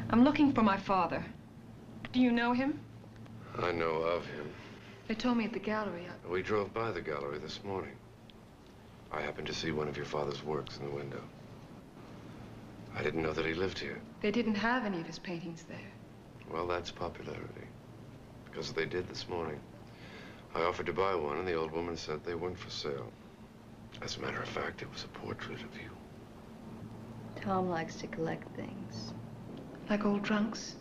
I'm looking for my father. Do you know him? I know of him. They told me at the gallery. We drove by the gallery this morning. I happened to see one of your father's works in the window. I didn't know that he lived here. They didn't have any of his paintings there. Well, that's popularity. Because they did this morning. I offered to buy one, and the old woman said they weren't for sale. As a matter of fact, it was a portrait of you. Tom likes to collect things. Like old trunks?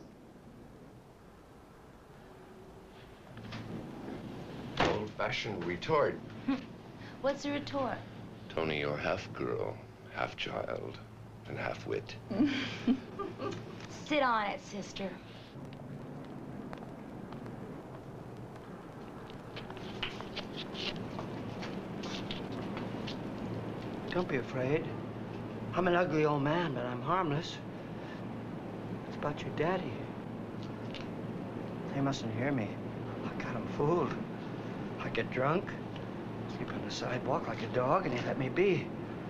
Old-fashioned retort. What's a retort? Tony, you're half girl, half child, and half wit. Sit on it, sister. Don't be afraid. I'm an ugly old man, but I'm harmless. It's about your daddy. They mustn't hear me. I got him fooled. I get drunk, sleep on the sidewalk like a dog, and they let me be.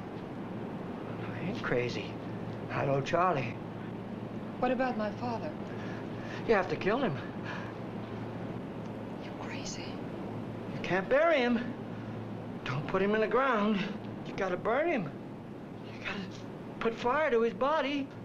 I ain't crazy. Not old Charlie. What about my father? You have to kill him. You're crazy. You can't bury him. Don't put him in the ground. You gotta burn him. You gotta put fire to his body.